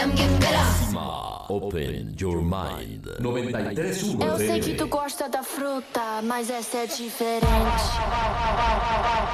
Open your mind. 93.1. Eu sei que tu gosta da fruta, mas essa é diferente.